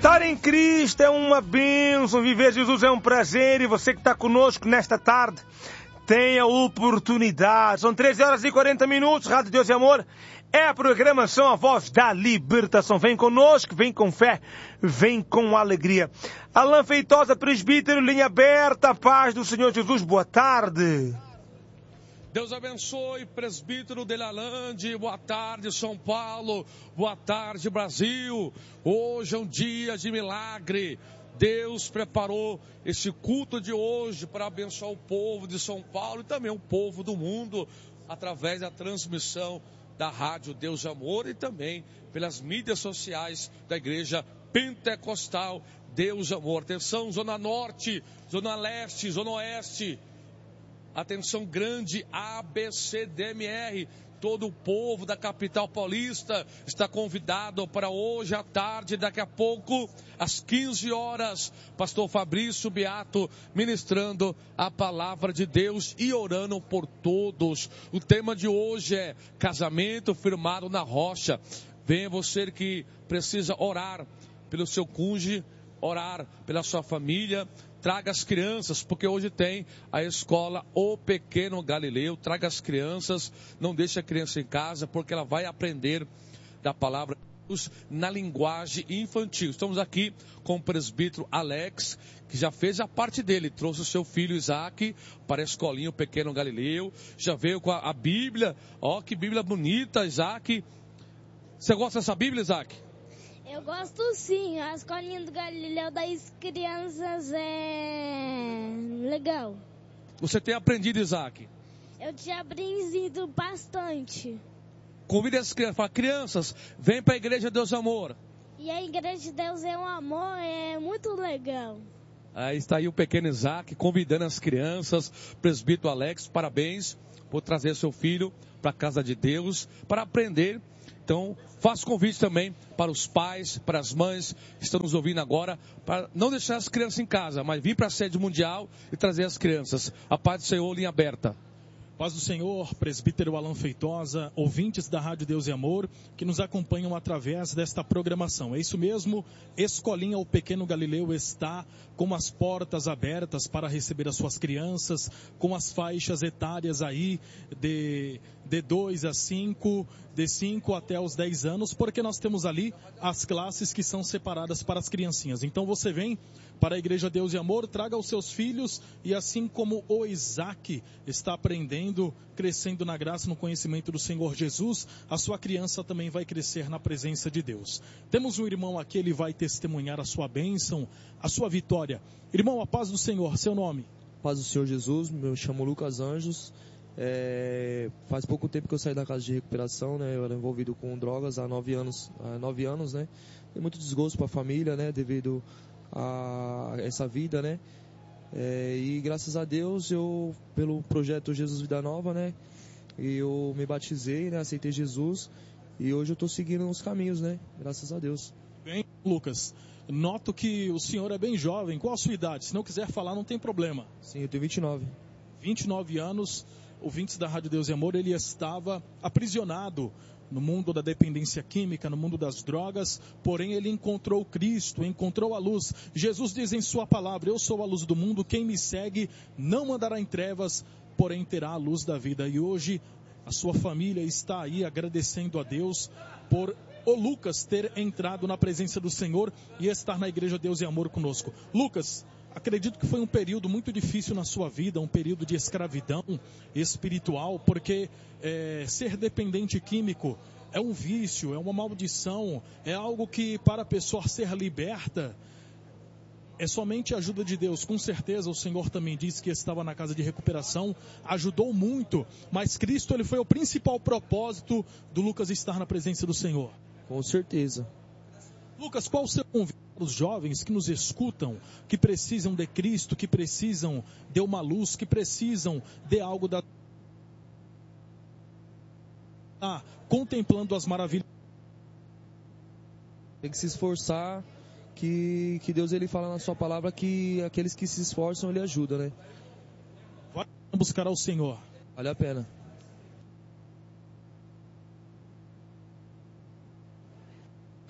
Estar em Cristo é uma bênção, viver Jesus é um prazer, e você que está conosco nesta tarde, tenha oportunidade. São 13 horas e 40 minutos, Rádio Deus e Amor, é a programação A Voz da Libertação. Vem conosco, vem com fé, vem com alegria. Alain Feitosa, presbítero, linha aberta, paz do Senhor Jesus, boa tarde. Deus abençoe, presbítero Delalande, boa tarde São Paulo, boa tarde Brasil. Hoje é um dia de milagre. Deus preparou esse culto de hoje para abençoar o povo de São Paulo e também o povo do mundo, através da transmissão da Rádio Deus e Amor e também pelas mídias sociais da Igreja Pentecostal Deus e Amor. Atenção, Zona Norte, Zona Leste, Zona Oeste. Atenção grande, ABCDMR, todo o povo da capital paulista está convidado para hoje à tarde, daqui a pouco, às 15 horas, pastor Fabrício Beato ministrando a palavra de Deus e orando por todos. O tema de hoje é casamento firmado na rocha. Venha você que precisa orar pelo seu cônjuge, orar pela sua família. Traga as crianças, porque hoje tem a escola O Pequeno Galileu. Traga as crianças, não deixe a criança em casa, porque ela vai aprender da palavra de Deus na linguagem infantil. Estamos aqui com o presbítero Alex, que já fez a parte dele. Trouxe o seu filho Isaac para a escolinha O Pequeno Galileu. Já veio com a Bíblia. Ó, que Bíblia bonita, Isaac. Você gosta dessa Bíblia, Isaac? Eu gosto sim, a escolinha do Galileu das crianças é legal. Você tem aprendido, Isaac? Eu tinha aprendido bastante. Convide as crianças, fala, crianças, vem para a Igreja Deus Amor. E a Igreja de Deus é um amor, é muito legal. Aí está aí o pequeno Isaac, convidando as crianças, presbítero Alex, parabéns por trazer seu filho para a casa de Deus, para aprender. Então, faço convite também para os pais, para as mães que estão nos ouvindo agora, para não deixar as crianças em casa, mas vir para a sede mundial e trazer as crianças. A paz do Senhor, linha aberta. Paz do Senhor, presbítero Alain Feitosa, ouvintes da Rádio Deus e Amor, que nos acompanham através desta programação. É isso mesmo, Escolinha O Pequeno Galileu está com as portas abertas para receber as suas crianças, com as faixas etárias aí de 2 a 5, de 5 até os 10 anos, porque nós temos ali as classes que são separadas para as criancinhas. Então você vem para a Igreja Deus e Amor, traga os seus filhos e assim como o Isaac está aprendendo, crescendo na graça, no conhecimento do Senhor Jesus, a sua criança também vai crescer na presença de Deus. Temos um irmão aqui, ele vai testemunhar a sua bênção, a sua vitória. Irmão, a paz do Senhor, seu nome? Paz do Senhor Jesus, me chamo Lucas Anjos. Faz pouco tempo que eu saí da casa de recuperação, né? Eu era envolvido com drogas há 9 anos, né? Tem muito desgosto para a família, né? Devido a essa vida, né? E graças a Deus, eu, pelo projeto Jesus Vida Nova, né? Eu me batizei, né? Aceitei Jesus e hoje eu estou seguindo os caminhos, né? Graças a Deus. Bem, Lucas, noto que o senhor é bem jovem. Qual a sua idade? Se não quiser falar, não tem problema. Sim, eu tenho 29. 29 anos, ouvintes da Rádio Deus e Amor, ele estava aprisionado no mundo da dependência química, no mundo das drogas, porém ele encontrou Cristo, encontrou a luz. Jesus diz em sua palavra, eu sou a luz do mundo, quem me segue não andará em trevas, porém terá a luz da vida. E hoje a sua família está aí agradecendo a Deus por o Lucas ter entrado na presença do Senhor e estar na Igreja Deus e Amor conosco. Lucas, acredito que foi um período muito difícil na sua vida, um período de escravidão espiritual, porque ser dependente químico é um vício, é uma maldição, é algo que para a pessoa ser liberta é somente a ajuda de Deus. Com certeza o Senhor também disse que estava na casa de recuperação, ajudou muito, mas Cristo ele foi o principal propósito do Lucas estar na presença do Senhor. Com certeza. Lucas, qual o seu convite para os jovens que nos escutam, que precisam de Cristo, que precisam de uma luz, que precisam de algo da... contemplando as maravilhas? Tem que se esforçar, que Deus ele fala na sua palavra que aqueles que se esforçam ele ajuda, né? Vai buscar ao Senhor. Vale a pena.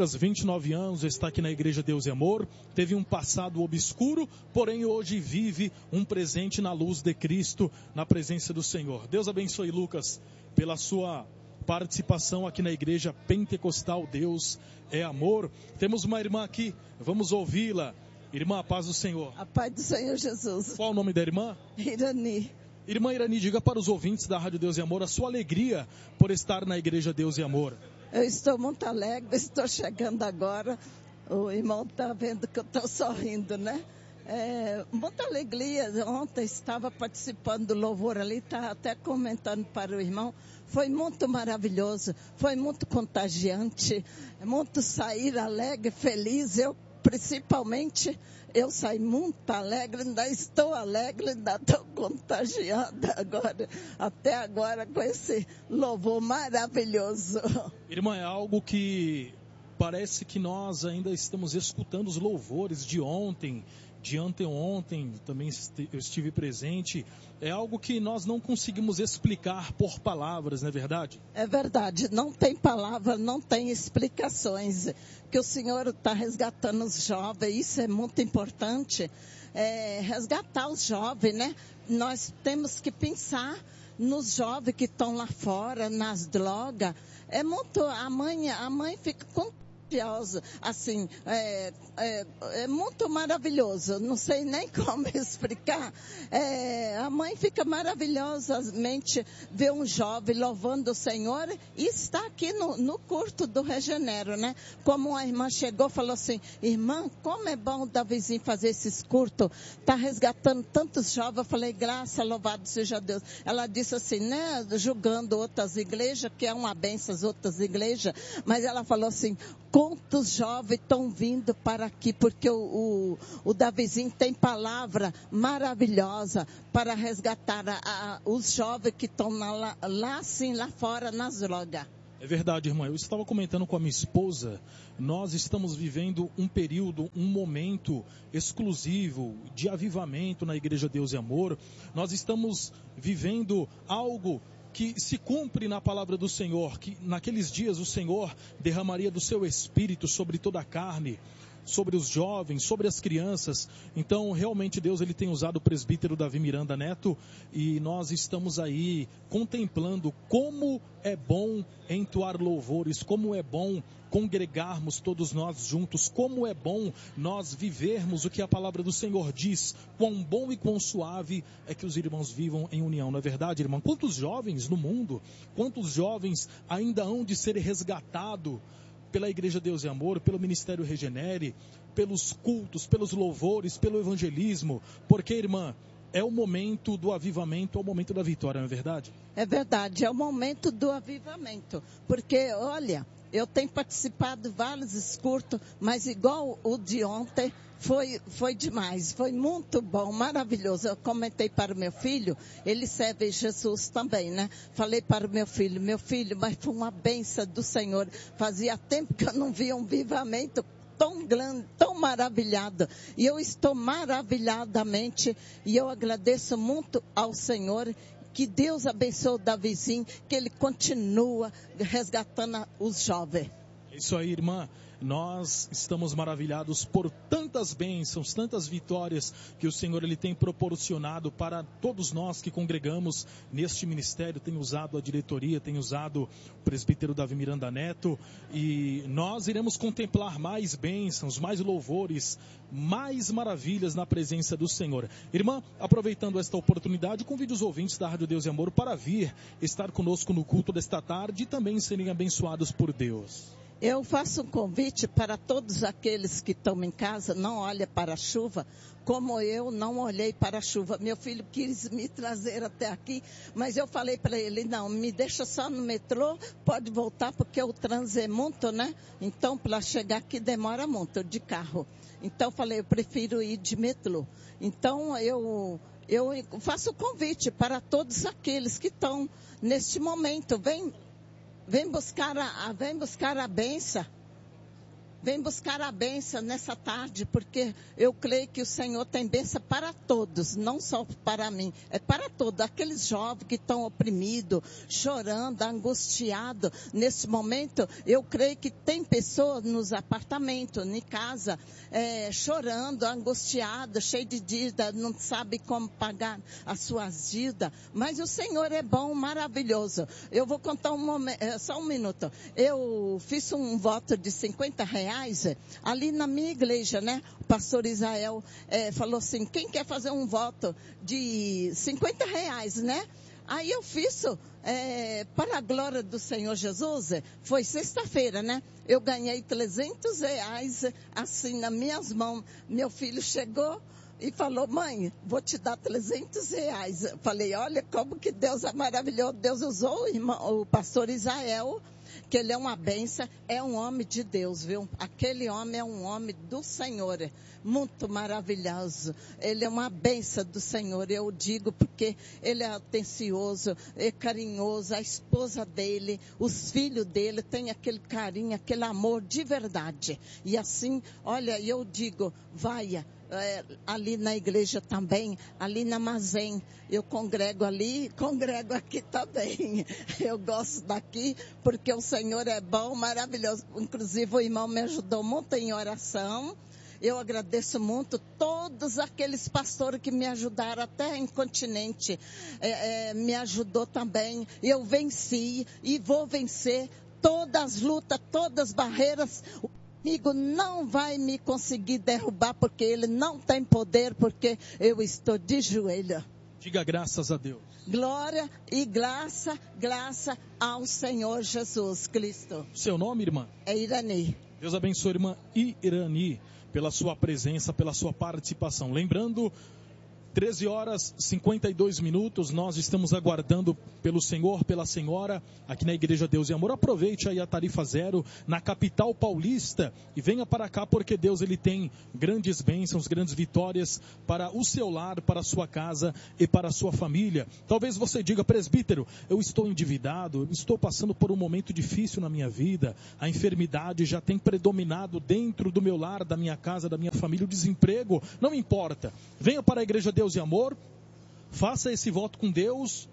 Lucas, 29 anos, está aqui na Igreja Deus e Amor, teve um passado obscuro, porém hoje vive um presente na luz de Cristo, na presença do Senhor. Deus abençoe Lucas pela sua participação aqui na Igreja Pentecostal Deus é Amor. Temos uma irmã aqui, vamos ouvi-la. Irmã, a paz do Senhor. A paz do Senhor Jesus. Qual o nome da irmã? Irani. Irmã Irani, diga para os ouvintes da Rádio Deus e Amor a sua alegria por estar na Igreja Deus e Amor. Eu estou muito alegre, estou chegando agora. O irmão está vendo que eu estou sorrindo, né? Muita alegria. Ontem estava participando do louvor ali, estava até comentando para o irmão. Foi muito maravilhoso, foi muito contagiante, muito sair alegre, feliz. Principalmente, eu saí muito alegre, ainda estou alegre, ainda estou contagiada agora, até agora com esse louvor maravilhoso. Irmã, é algo que parece que nós ainda estamos escutando os louvores de ontem, de anteontem, também eu estive presente. É algo que nós não conseguimos explicar por palavras, não é verdade? É verdade, não tem palavra, não tem explicações. Que o Senhor está resgatando os jovens, isso é muito importante. Resgatar os jovens, né? Nós temos que pensar nos jovens que estão lá fora, nas drogas. É muito, a mãe fica contagiosa, assim, é muito maravilhoso, não sei nem como explicar. A mãe fica maravilhosamente ver um jovem louvando o Senhor e está aqui no culto do Regenero, né? Como a irmã chegou e falou assim: irmã, como é bom o Davizinho fazer esses cultos, está resgatando tantos jovens. Eu falei: graça, louvado seja Deus. Ela disse assim, né, julgando outras igrejas, que é uma benção as outras igrejas, mas ela falou assim: quantos jovens estão vindo para aqui, porque o Davizinho tem palavra maravilhosa para resgatar os jovens que estão lá fora nas drogas. É verdade, irmã. Eu estava comentando com a minha esposa, nós estamos vivendo um período, um momento exclusivo de avivamento na Igreja Deus e Amor. Nós estamos vivendo algo que se cumpre na palavra do Senhor, que naqueles dias o Senhor derramaria do seu Espírito sobre toda a carne, sobre os jovens, sobre as crianças. Então, realmente Deus ele tem usado o presbítero Davi Miranda Neto e nós estamos aí contemplando como é bom entoar louvores, como é bom congregarmos todos nós juntos, como é bom nós vivermos o que a palavra do Senhor diz, quão bom e quão suave é que os irmãos vivam em união, não é verdade, irmão? Quantos jovens no mundo, quantos jovens ainda hão de ser resgatados pela Igreja Deus e Amor, pelo Ministério Regenere, pelos cultos, pelos louvores, pelo evangelismo, porque, irmã, é o momento do avivamento, é o momento da vitória, não é verdade? É verdade, é o momento do avivamento, porque, olha, eu tenho participado de vários cultos, mas igual o de ontem, foi demais, foi muito bom, maravilhoso. Eu comentei para o meu filho, ele serve Jesus também, né? Falei para o meu filho, mas foi uma bênção do Senhor. Fazia tempo que eu não via um avivamento tão grande, tão maravilhado. E eu estou maravilhadamente, e eu agradeço muito ao Senhor. Que Deus abençoe o Davizinho, que ele continua resgatando os jovens. É isso aí, irmã. Nós estamos maravilhados por tantas bênçãos, tantas vitórias que o Senhor ele tem proporcionado para todos nós que congregamos neste ministério. Tem usado a diretoria, tem usado o presbítero Davi Miranda Neto, e nós iremos contemplar mais bênçãos, mais louvores, mais maravilhas na presença do Senhor. Irmã, aproveitando esta oportunidade, convido os ouvintes da Rádio Deus e Amor para vir estar conosco no culto desta tarde e também serem abençoados por Deus. Eu faço um convite para todos aqueles que estão em casa, não olhem para a chuva, como eu não olhei para a chuva. Meu filho quis me trazer até aqui, mas eu falei para ele, não, me deixa só no metrô, pode voltar, porque o trânsito é muito, né? Então, para chegar aqui demora muito, de carro. Então, eu falei, eu prefiro ir de metrô. Então, eu faço o convite para todos aqueles que estão neste momento, vem buscar a bênção. vem buscar a bênção nessa tarde, porque eu creio que o Senhor tem bênção para todos, não só para mim, é para todos. Aqueles jovens que estão oprimidos, chorando, angustiados, nesse momento, eu creio que tem pessoas nos apartamentos, em casa, chorando, angustiadas, cheias de dívida, não sabe como pagar as suas dívidas, mas o Senhor é bom, maravilhoso. Eu vou contar só um minuto. Eu fiz um voto de R$50 ali na minha igreja, né? O pastor Israel falou assim, quem quer fazer um voto de R$50, né? Aí eu fiz, para a glória do Senhor Jesus, foi sexta-feira, né? Eu ganhei R$300, assim, nas minhas mãos. Meu filho chegou e falou, mãe, vou te dar R$300. Eu falei, olha como que Deus é maravilhoso. Deus usou o pastor Israel, que ele é uma bênção, é um homem de Deus, viu? Aquele homem é um homem do Senhor, muito maravilhoso. Ele é uma bênção do Senhor, eu digo porque ele é atencioso, é carinhoso, a esposa dele, os filhos dele, tem aquele carinho, aquele amor de verdade. E assim, olha, eu digo, vai ali na igreja também, ali na Mazem, eu congrego ali, congrego aqui também. Eu gosto daqui porque o Senhor é bom, maravilhoso. Inclusive o irmão me ajudou muito em oração. Eu agradeço muito todos aqueles pastores que me ajudaram até em continente, me ajudou também. Eu venci e vou vencer todas as lutas, todas as barreiras. O inimigo não vai me conseguir derrubar, porque ele não tem poder, porque eu estou de joelho. Diga graças a Deus. Glória e graça ao Senhor Jesus Cristo. Seu nome, irmã? É Irani. Deus abençoe, irmã Irani, pela sua presença, pela sua participação. Lembrando, 13h52, nós estamos aguardando pelo Senhor, pela Senhora, aqui na Igreja Deus e Amor. Aproveite aí a tarifa zero na capital paulista e venha para cá, porque Deus ele tem grandes bênçãos, grandes vitórias para o seu lar, para a sua casa e para a sua família. Talvez você diga, presbítero, eu estou endividado, eu estou passando por um momento difícil na minha vida, a enfermidade já tem predominado dentro do meu lar, da minha casa, da minha família, o desemprego, não importa. Venha para a Igreja Deus e Amor, faça esse voto com Deus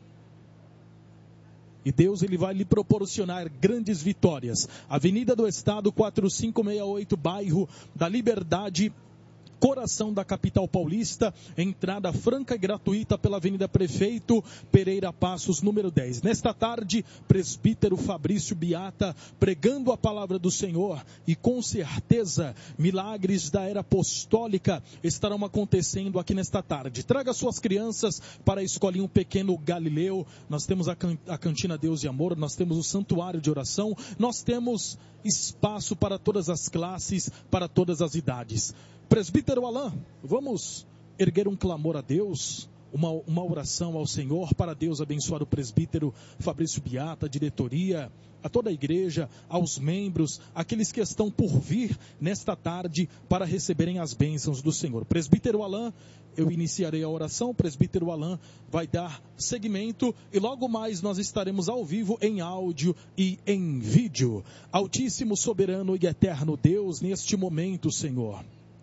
e Deus ele vai lhe proporcionar grandes vitórias. Avenida do Estado 4568, bairro da Liberdade, coração da capital paulista, entrada franca e gratuita pela Avenida Prefeito Pereira Passos, número 10. Nesta tarde, presbítero Fabrício Biata, pregando a palavra do Senhor, e com certeza, milagres da era apostólica estarão acontecendo aqui nesta tarde. Traga suas crianças para a escolinha Pequeno Galileu, nós temos a Cantina Deus e Amor, nós temos o Santuário de Oração, nós temos espaço para todas as classes, para todas as idades. Presbítero Alain, vamos erguer um clamor a Deus, uma oração ao Senhor, para Deus abençoar o presbítero Fabrício Biata, a diretoria, a toda a igreja, aos membros, aqueles que estão por vir nesta tarde para receberem as bênçãos do Senhor. Presbítero Alain, eu iniciarei a oração, o presbítero Alain vai dar seguimento e logo mais nós estaremos ao vivo em áudio e em vídeo. Altíssimo, soberano e eterno Deus, neste momento, Senhor,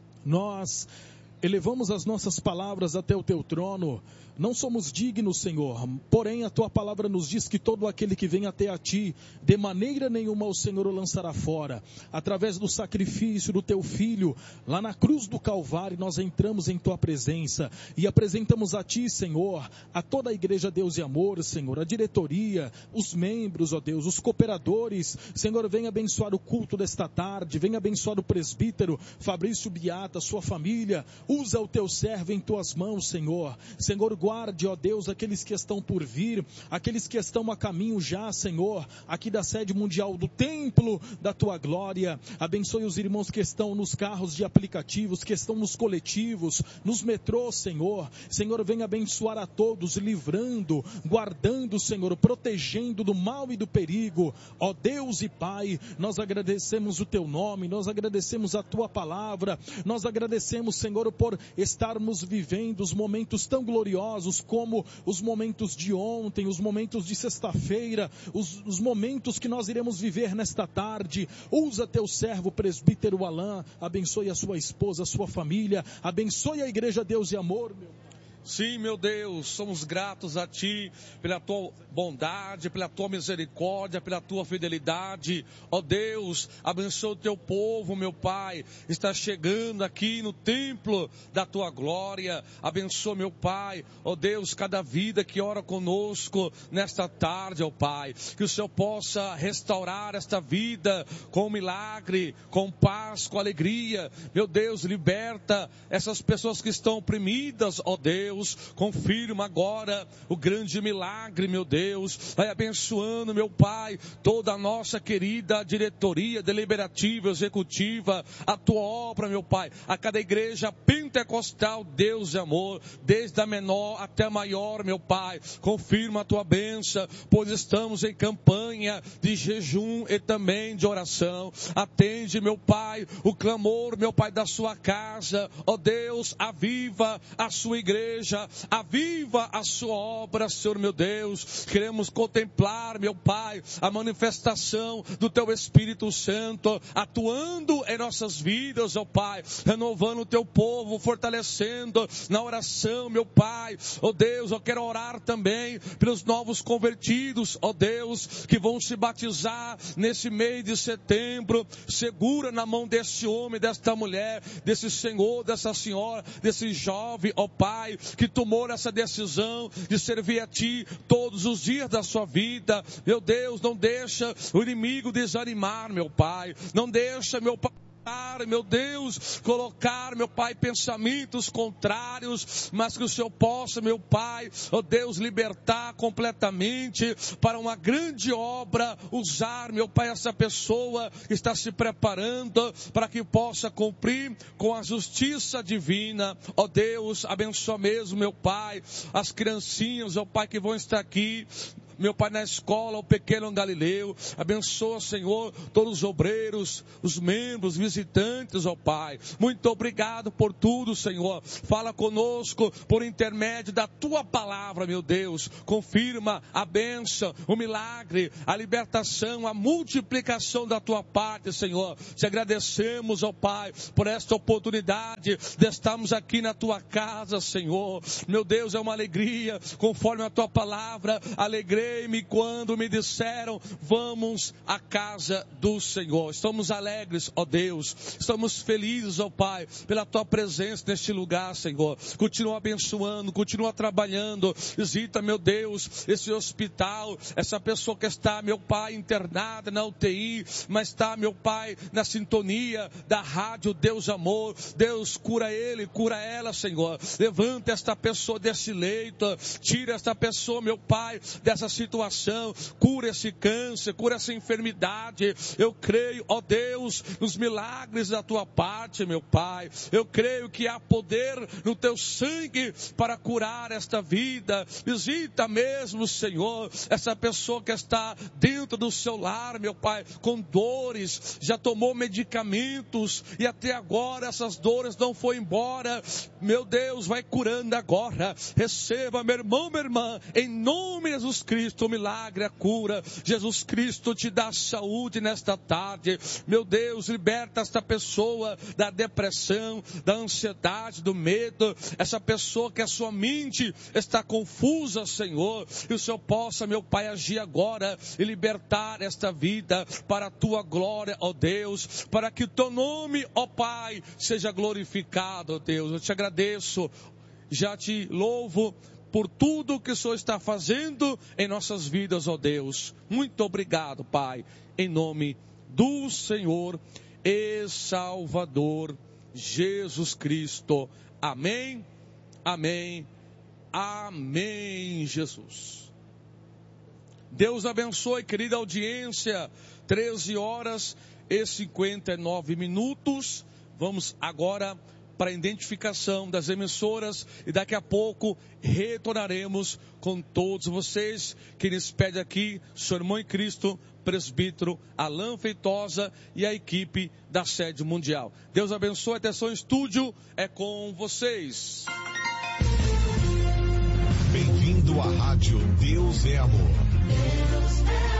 nós elevamos as nossas palavras até o teu trono. Não somos dignos, Senhor, porém a tua palavra nos diz que todo aquele que vem até a ti, de maneira nenhuma o Senhor o lançará fora. Através do sacrifício do teu filho, lá na cruz do Calvário, nós entramos em tua presença e apresentamos a ti, Senhor, a toda a Igreja Deus e Amor, Senhor, a diretoria, os membros, ó Deus, os cooperadores. Senhor, venha abençoar o culto desta tarde, venha abençoar o presbítero Fabrício Biata, sua família. Usa o teu servo em tuas mãos, Senhor. Senhor, guarde, ó Deus, aqueles que estão por vir, aqueles que estão a caminho já, Senhor, aqui da sede mundial do templo da tua glória. Abençoe os irmãos que estão nos carros de aplicativos, que estão nos coletivos, nos metrôs, Senhor. Senhor, venha abençoar a todos, livrando, guardando, Senhor, protegendo do mal e do perigo. Ó Deus e Pai, nós agradecemos o teu nome, nós agradecemos a tua palavra, nós agradecemos, Senhor, por estarmos vivendo os momentos tão gloriosos preciosos, como os momentos de ontem, os momentos de sexta-feira, os momentos que nós iremos viver nesta tarde. Usa teu servo presbítero Alain, abençoe a sua esposa, a sua família, abençoe a igreja Deus e Amor, meu Pai. Sim, meu Deus, somos gratos a Ti pela Tua bondade, pela Tua misericórdia, pela Tua fidelidade. Ó Deus, abençoa o Teu povo, meu Pai, está chegando aqui no templo da Tua glória. Abençoa, meu Pai, ó Deus, cada vida que ora conosco nesta tarde, ó Pai. Que o Senhor possa restaurar esta vida com milagre, com paz, com alegria. Meu Deus, liberta essas pessoas que estão oprimidas, ó Deus. Confirma agora o grande milagre, meu Deus. Vai abençoando, meu Pai, toda a nossa querida diretoria deliberativa, executiva, a Tua obra, meu Pai, a cada igreja pentecostal, Deus e Amor, desde a menor até a maior, meu Pai. Confirma a Tua bênção, pois estamos em campanha de jejum e também de oração. Atende, meu Pai, o clamor, meu Pai, da Sua casa. Ó Deus, aviva a Sua igreja, aviva a Sua obra, Senhor meu Deus. Queremos contemplar, meu Pai, a manifestação do Teu Espírito Santo atuando em nossas vidas, ó Pai, renovando o Teu povo, fortalecendo na oração, meu Pai. Ó Deus, eu quero orar também pelos novos convertidos, ó Deus, que vão se batizar nesse mês de setembro. Segura na mão desse homem, desta mulher, desse senhor, dessa senhora, desse jovem, ó Pai, que tomou essa decisão de servir a Ti todos os dias da sua vida. Meu Deus, não deixa o inimigo desanimar, meu Pai. Não deixa, meu Pai, meu Deus, colocar, meu Pai, pensamentos contrários, mas que o Senhor possa, meu Pai, ó Deus, libertar completamente para uma grande obra, usar, meu Pai, essa pessoa que está se preparando para que possa cumprir com a justiça divina. Ó Deus, abençoa mesmo, meu Pai, as criancinhas, ó Pai, que vão estar aqui, meu Pai, na escola, o pequeno Galileu. Abençoa, Senhor, todos os obreiros, os membros, visitantes, ó Pai. Muito obrigado por tudo, Senhor. Fala conosco por intermédio da Tua palavra, meu Deus. Confirma a bênção, o milagre, a libertação, a multiplicação da Tua parte, Senhor. Te agradecemos, ó Pai, por esta oportunidade de estarmos aqui na Tua casa, Senhor. Meu Deus, é uma alegria, conforme a Tua palavra, alegrei-me quando me disseram, vamos à casa do Senhor. Estamos alegres, ó Deus, estamos felizes, ó Pai, pela Tua presença neste lugar, Senhor. Continua abençoando, continua trabalhando. Visita, meu Deus, esse hospital, essa pessoa que está, meu Pai, internada na UTI, mas está, meu Pai, na sintonia da rádio Deus Amor. Deus, cura ele, cura ela, Senhor. Levanta esta pessoa desse leito, tira esta pessoa, meu Pai, dessa situação, cura esse câncer, cura essa enfermidade. Eu creio, ó Deus, nos milagres da Tua parte, meu Pai. Eu creio que há poder no Teu sangue para curar esta vida. Visita mesmo, Senhor, essa pessoa que está dentro do seu lar, meu Pai, com dores, já tomou medicamentos e até agora essas dores não foram embora. Meu Deus, vai curando agora. Receba, meu irmão, minha irmã, em nome de Jesus Cristo, o milagre, a cura. Jesus Cristo te dá saúde nesta tarde. Meu Deus, liberta esta pessoa da depressão, da ansiedade, do medo. Essa pessoa que a sua mente está confusa, Senhor. E o Senhor possa, meu Pai, agir agora e libertar esta vida para a Tua glória, ó Deus. Para que o Teu nome, ó Pai, seja glorificado, ó Deus. Eu te agradeço, já te louvo por tudo que o Senhor está fazendo em nossas vidas, ó Deus. Muito obrigado, Pai, em nome do Senhor e Salvador Jesus Cristo. Amém, amém, amém, Jesus. Deus abençoe, querida audiência. 13h59. Vamos agora para a identificação das emissoras e daqui a pouco retornaremos com todos vocês que nos pede aqui, seu irmão em Cristo, presbítero Alain Feitosa e a equipe da Sede Mundial. Deus abençoe, atenção, estúdio é com vocês. ouvindo a rádio Deus é Amor. Deus é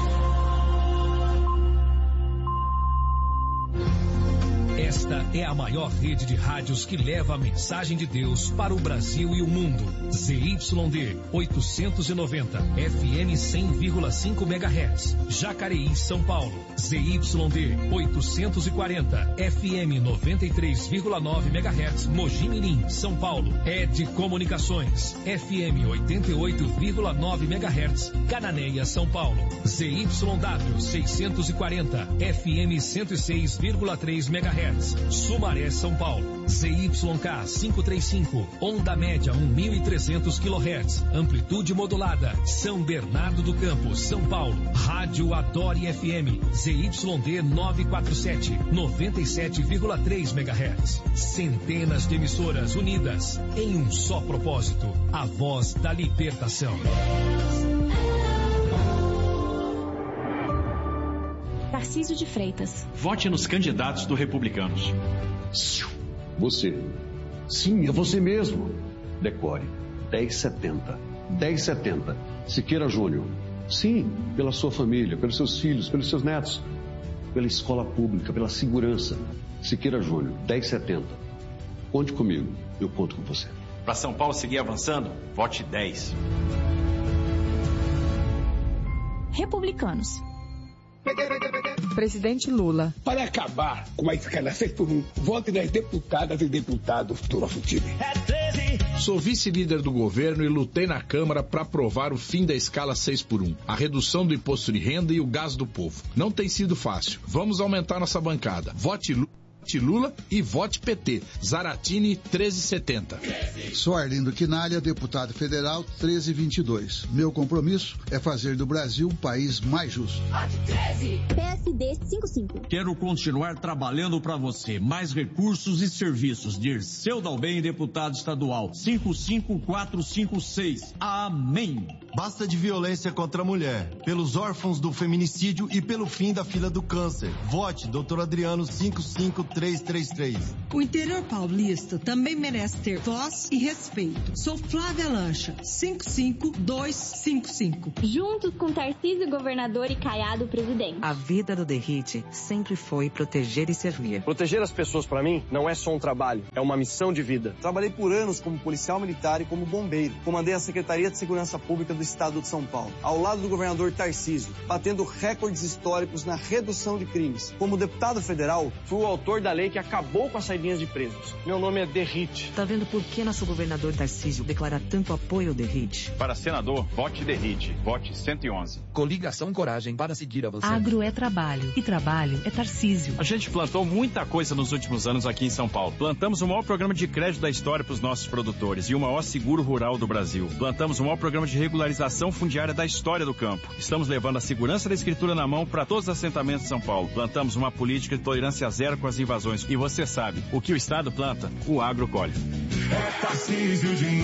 Esta é a maior rede de rádios que leva a mensagem de Deus para o Brasil e o mundo. ZYD 890, FM 100,5 MHz, Jacareí, São Paulo. ZYD 840, FM 93,9 MHz, Mogi Mirim, São Paulo. ED Comunicações, FM 88,9 MHz, Cananéia, São Paulo. ZYW 640, FM 106,3 MHz. Sumaré, São Paulo. ZYK 535, onda média 1.300 kHz, amplitude modulada, São Bernardo do Campo, São Paulo. Rádio Adore FM, ZYD 947, 97,3 MHz. Centenas de emissoras unidas em um só propósito, a voz da libertação. Tarcísio de Freitas. Vote nos candidatos do Republicanos. Você. Sim, é você mesmo. Decore. 1070. 1070. Siqueira Júnior. Sim, pela sua família, pelos seus filhos, pelos seus netos. Pela escola pública, pela segurança. Siqueira Júnior. 1070. Conte comigo. Eu conto com você. Para São Paulo seguir avançando, vote 10. Republicanos. Presidente Lula. Para acabar com a escala 6x1, vote nas deputadas e deputados do nosso time. Sou vice-líder do governo e lutei na Câmara para aprovar o fim da escala 6x1, a redução do imposto de renda e o gás do povo. Não tem sido fácil. Vamos aumentar nossa bancada. Vote Lula e vote PT. Zaratini 1370. Sou Arlindo Quinalha, deputado federal 1322. Meu compromisso é fazer do Brasil um país mais justo. PSD 55. Quero continuar trabalhando para você. Mais recursos e serviços. Dirceu Dalben, deputado estadual 55456. Amém. Basta de violência contra a mulher, pelos órfãos do feminicídio e pelo fim da fila do câncer. Vote Dr. Adriano 55333. O interior paulista também merece ter voz e respeito. Sou Flávia Lancha, 55255. Juntos com Tarcísio, governador, e Caiado, presidente. A vida do DERIT sempre foi proteger e servir. Proteger as pessoas, para mim, não é só um trabalho, é uma missão de vida. Trabalhei por anos como policial militar e como bombeiro. Comandei a Secretaria de Segurança Pública do Estado de São Paulo, ao lado do governador Tarcísio, batendo recordes históricos na redução de crimes. Como deputado federal, fui o autor da lei que acabou com as saidinhas de presos. Meu nome é DERIT. Tá vendo por que nosso governador Tarcísio declara tanto apoio ao DERIT? Para senador, vote DERIT. Vote 111. Coligação Coragem para seguir avançando. Agro é trabalho e trabalho é Tarcísio. A gente plantou muita coisa nos últimos anos aqui em São Paulo. Plantamos o maior programa de crédito da história para os nossos produtores e o maior seguro rural do Brasil. Plantamos o maior programa de regularização fundiária da história do campo. Estamos levando a segurança da escritura na mão para todos os assentamentos de São Paulo. Plantamos uma política de tolerância zero com as invasões. E você sabe, o que o Estado planta, o agro colhe. É Tarcísio de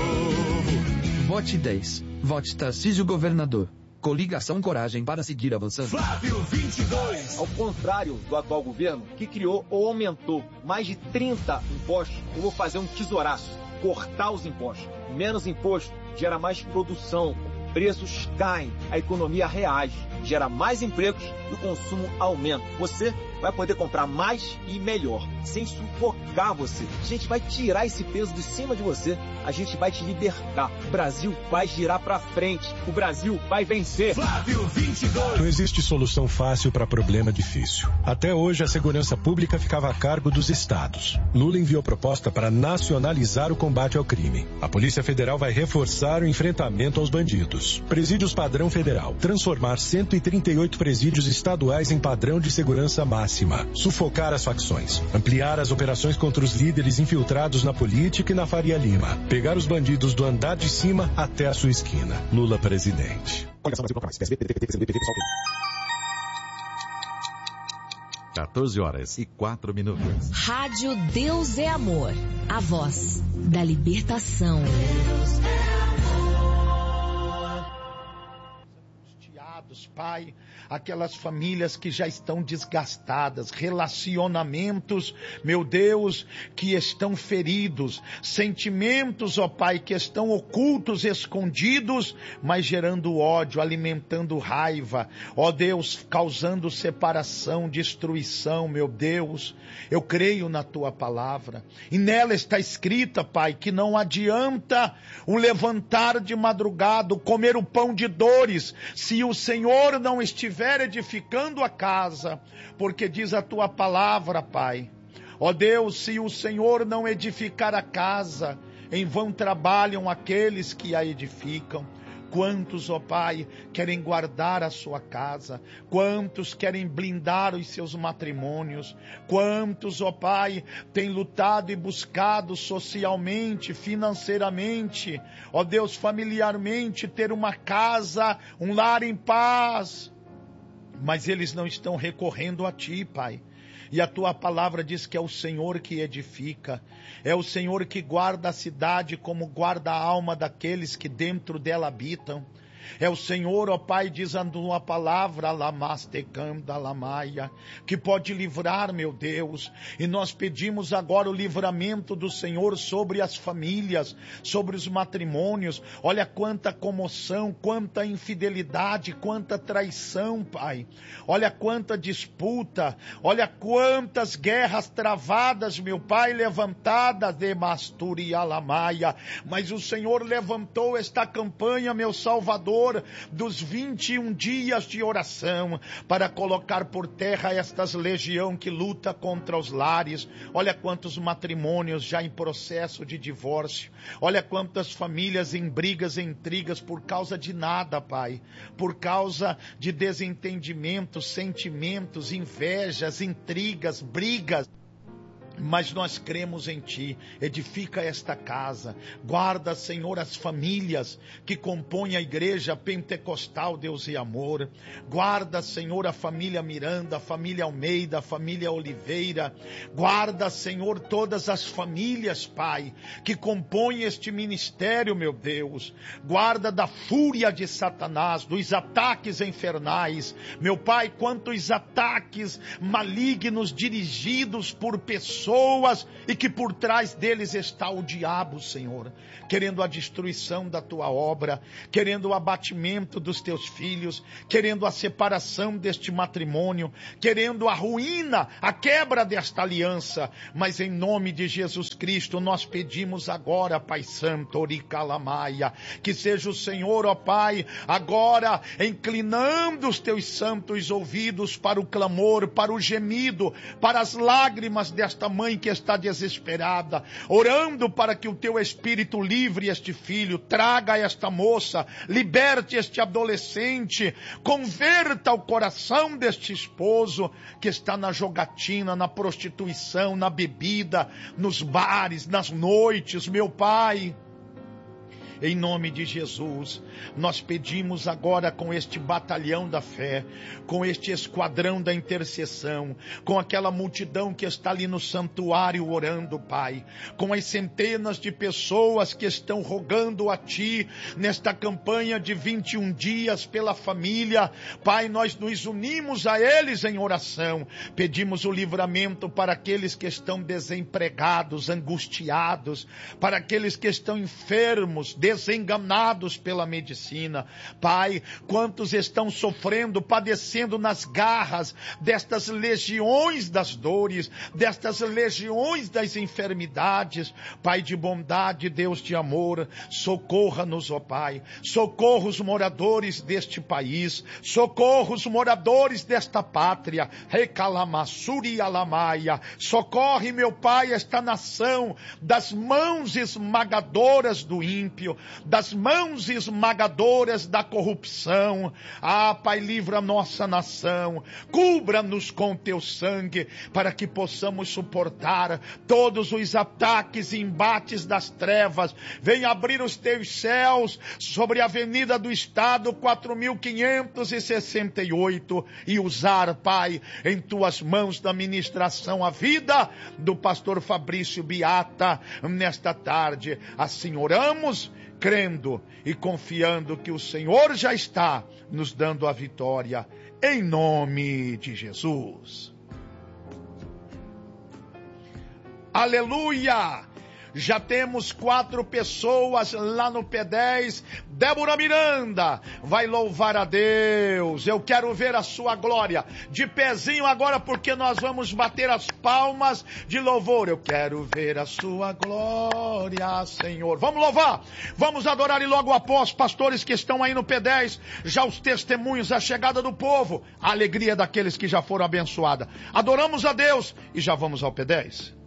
novo. Vote 10. Vote Tarcísio governador. Coligação Coragem para seguir avançando. Flávio 22. Ao contrário do atual governo, que criou ou aumentou mais de 30 impostos, eu vou fazer um tesouraço. Cortar os impostos. Menos imposto gera mais produção. Preços caem, a economia reage, gera mais empregos e o consumo aumenta. Você vai poder comprar mais e melhor, sem sufocar você. A gente vai tirar esse peso de cima de você, a gente vai te libertar. O Brasil vai girar pra frente, o Brasil vai vencer. Flávio 22. Não existe solução fácil para problema difícil. Até hoje a segurança pública ficava a cargo dos estados. Lula enviou proposta para nacionalizar o combate ao crime. A Polícia Federal vai reforçar o enfrentamento aos bandidos. Presídios padrão federal. Transformar 138 presídios estaduais em padrão de segurança máxima. Sufocar as facções. Ampliar as operações contra os líderes infiltrados na política e na Faria Lima. Pegar os bandidos do andar de cima até a sua esquina. Lula presidente. Olha só, Brasil, mais. PSB, PDT, PCdoB, PT, PSOL. 14h04. Rádio Deus é Amor. A voz da libertação. Deus é amor. Angustiados, Pai, aquelas famílias que já estão desgastadas, relacionamentos, meu Deus, que estão feridos, sentimentos, ó Pai, que estão ocultos, escondidos, mas gerando ódio, alimentando raiva, ó Deus, causando separação, destruição, meu Deus. Eu creio na tua palavra, e nela está escrita, Pai, que não adianta o levantar de madrugada, comer o pão de dores, se o Senhor não estiver edificando a casa, porque diz a tua palavra, Pai, ó Deus, se o Senhor não edificar a casa, em vão trabalham aqueles que a edificam. Quantos, ó Pai, querem guardar a sua casa? Quantos querem blindar os seus matrimônios? Quantos, ó Pai, têm lutado e buscado socialmente, financeiramente, ó Deus, familiarmente, ter uma casa, um lar em paz? Mas eles não estão recorrendo a Ti, Pai. E a tua palavra diz que é o Senhor que edifica, é o Senhor que guarda a cidade como guarda a alma daqueles que dentro dela habitam. É o Senhor, ó Pai, diz a tua palavra, que pode livrar, meu Deus. E nós pedimos agora o livramento do Senhor sobre as famílias, sobre os matrimônios. Olha quanta comoção, quanta infidelidade, quanta traição, Pai. Olha quanta disputa, olha quantas guerras travadas, meu Pai, levantadas de Masturi Alamaia. Mas o Senhor levantou esta campanha, meu Salvador, dos 21 dias de oração, para colocar por terra estas legião que luta contra os lares. Olha quantos matrimônios já em processo de divórcio, olha quantas famílias em brigas, em intrigas, por causa de nada, Pai, por causa de desentendimentos, sentimentos, invejas, intrigas, brigas. Mas nós cremos em Ti, edifica esta casa, guarda, Senhor, as famílias que compõem a igreja pentecostal, Deus e amor, guarda, Senhor, a família Miranda, a família Almeida, a família Oliveira, guarda, Senhor, todas as famílias, Pai, que compõem este ministério, meu Deus, guarda da fúria de Satanás, dos ataques infernais, meu Pai, quantos ataques malignos dirigidos por pessoas, e que por trás deles está o diabo, Senhor, querendo a destruição da tua obra, querendo o abatimento dos teus filhos, querendo a separação deste matrimônio, querendo a ruína, a quebra desta aliança. Mas em nome de Jesus Cristo nós pedimos agora, Pai Santo, Oricalamaia, que seja o Senhor, ó Pai, agora inclinando os teus santos ouvidos para o clamor, para o gemido, para as lágrimas desta mãe que está desesperada, orando para que o teu Espírito livre este filho, traga esta moça, liberte este adolescente, converta o coração deste esposo que está na jogatina, na prostituição, na bebida, nos bares, nas noites, meu Pai. Em nome de Jesus, nós pedimos agora com este batalhão da fé, com este esquadrão da intercessão, com aquela multidão que está ali no santuário orando, Pai, com as centenas de pessoas que estão rogando a Ti nesta campanha de 21 dias pela família, Pai, nós nos unimos a eles em oração, pedimos o livramento para aqueles que estão desempregados, angustiados, para aqueles que estão enfermos, desenganados pela medicina. Pai, quantos estão sofrendo, padecendo nas garras destas legiões das dores, destas legiões das enfermidades. Pai de bondade, Deus de amor, socorra-nos, ó Pai, socorra os moradores deste país, socorra os moradores desta pátria, Recalamassuri Alamaia, socorre, meu Pai, esta nação das mãos esmagadoras do ímpio, das mãos esmagadoras da corrupção. Ah, Pai, livra a nossa nação, cubra-nos com teu sangue, para que possamos suportar todos os ataques e embates das trevas. Venha abrir os teus céus sobre a Avenida do Estado 4568 e usar, Pai, em tuas mãos da ministração a vida do pastor Fabrício Biata nesta tarde. Assim oramos, crendo e confiando que o Senhor já está nos dando a vitória. em nome de Jesus. Aleluia! Já temos 4 pessoas lá no P10. Débora Miranda vai louvar a Deus. Eu quero ver a sua glória. De pezinho agora, porque nós vamos bater as palmas de louvor. Eu quero ver a sua glória, Senhor. Vamos louvar. Vamos adorar e logo após, pastores que estão aí no P10, já os testemunhos, a chegada do povo, a alegria daqueles que já foram abençoados. Adoramos a Deus e já vamos ao P10.